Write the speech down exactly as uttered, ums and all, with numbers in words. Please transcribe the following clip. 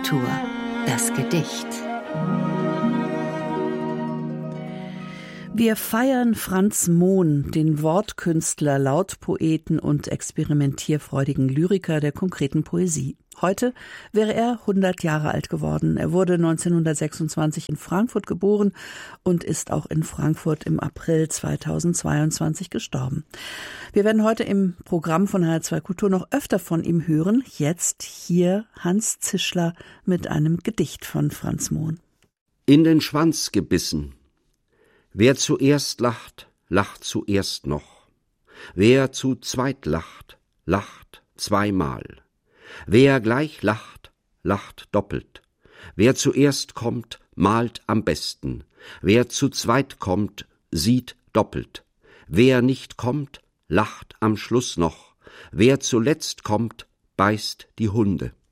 Kultur, das Gedicht. Wir feiern Franz Mohn, den Wortkünstler, Lautpoeten und experimentierfreudigen Lyriker der konkreten Poesie. Heute wäre er hundert Jahre alt geworden. Er wurde neunzehnhundertsechsundzwanzig in Frankfurt geboren und ist auch in Frankfurt im April zweitausendzweiundzwanzig gestorben. Wir werden heute im Programm von H R zwei Kultur noch öfter von ihm hören. Jetzt hier Hans Zischler mit einem Gedicht von Franz Mohn. In den Schwanz gebissen. Wer zuerst lacht, lacht zuerst noch. Wer zu zweit lacht, lacht zweimal. Wer gleich lacht, lacht doppelt. Wer zuerst kommt, malt am besten. Wer zu zweit kommt, sieht doppelt. Wer nicht kommt, lacht am Schluss noch. Wer zuletzt kommt, beißt die Hunde.